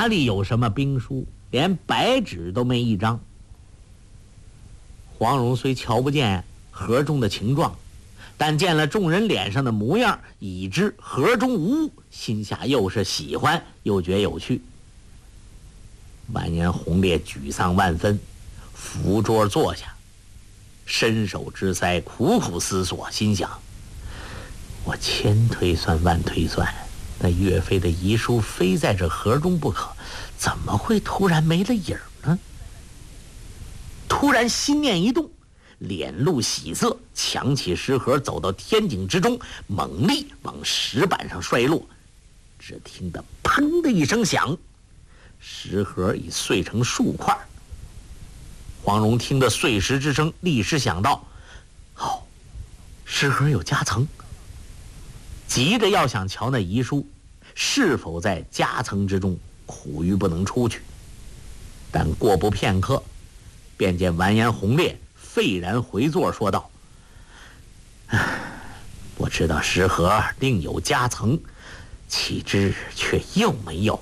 哪里有什么兵书，连白纸都没一张。黄蓉虽瞧不见盒中的情状，但见了众人脸上的模样，已知盒中无物，心下又是喜欢又觉有趣。完颜洪烈沮丧万分，扶桌坐下，伸手支腮，苦苦思索，心想：我千推算万推算，那岳飞的遗书非在这盒中不可，怎么会突然没了影呢？突然心念一动，脸露喜色，抢起石盒，走到天井之中，猛力往石板上摔落。只听得砰的一声响，石盒已碎成数块。黄蓉听得碎石之声，立时想到：好，石盒有夹层，急着要想瞧那遗书是否在夹层之中，苦于不能出去。但过不片刻，便见完颜洪烈愤然回座，说道：我知道石盒另有夹层，岂知却又没有。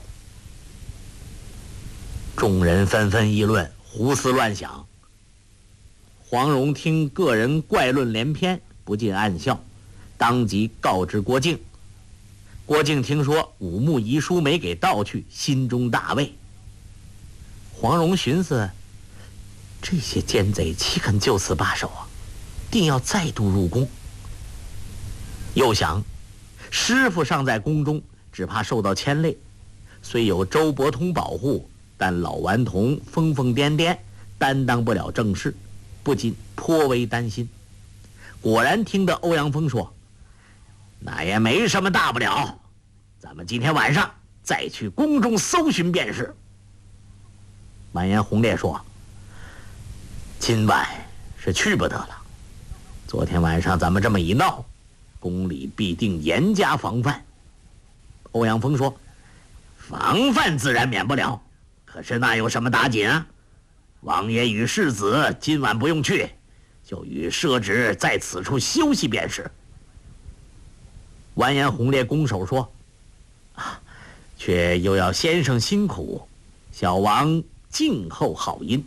众人纷纷议论，胡思乱想。黄蓉听个人怪论连篇，不禁暗笑，当即告知郭靖。郭靖听说武穆遗书没给盗去，心中大畏。黄蓉寻思，这些奸贼岂肯就此罢手啊，定要再度入宫。又想师傅尚在宫中，只怕受到牵累，虽有周伯通保护，但老顽童疯疯癫癫，担当不了正事，不禁颇为担心。果然听得欧阳锋说：那也没什么大不了，咱们今天晚上再去宫中搜寻便是。完颜洪烈说：今晚是去不得了，昨天晚上咱们这么一闹，宫里必定严加防范。欧阳锋说：防范自然免不了，可是那有什么打紧啊？王爷与世子今晚不用去，就与摄旨在此处休息便是。完颜洪烈拱手说：却又要先生辛苦，小王静候好音。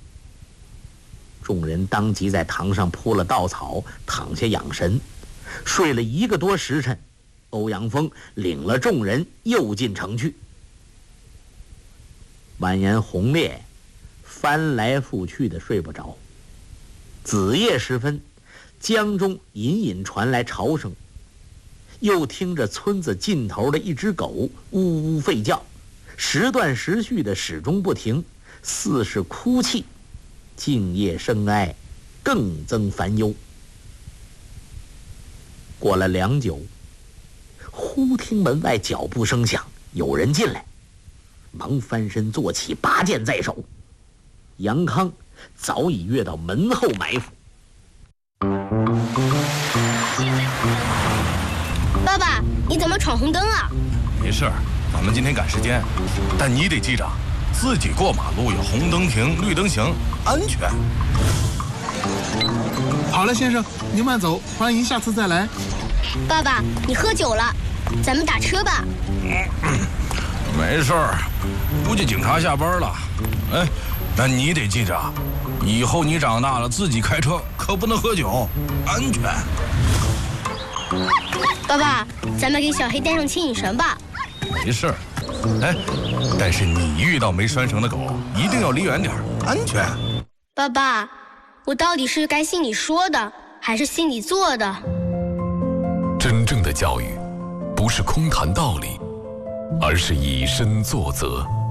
众人当即在堂上铺了稻草，躺下养神，睡了1个多时辰。欧阳锋领了众人又进城去。完颜洪烈翻来覆去的睡不着。子夜时分，江中隐隐传来潮声，又听着村子尽头的一只狗呜呜吠叫，时断时续的始终不停，似是哭泣，静夜深哀，更增烦忧。过了良久，忽听门外脚步声响，有人进来，忙翻身坐起，拔剑在手。杨康早已跃到门后埋伏。 爸爸，你怎么闯红灯啊？ 没事儿，咱们今天赶时间，但你得记着，自己过马路有红灯停，绿灯行，安全。 好了，先生，您慢走，欢迎下次再来。 爸爸，你喝酒了，咱们打车吧。 没事儿，估计警察下班了。哎，那你得记着，以后你长大了自己开车可不能喝酒，安全。 爸爸，咱们给小黑带上牵引绳吧。 没事儿，哎，但是你遇到没拴绳的狗，一定要离远点，安全。 爸爸，我到底是该心里说的，还是心里做的？ 真正的教育，不是空谈道理，而是以身作则。